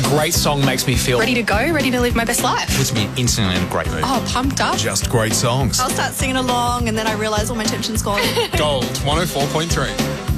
great song makes me feel Ready to go, ready to live my best life. puts me instantly in a great mood. Oh, pumped up. Just great songs. I'll start singing along and then I realise all my tension's gone. Gold 104.3.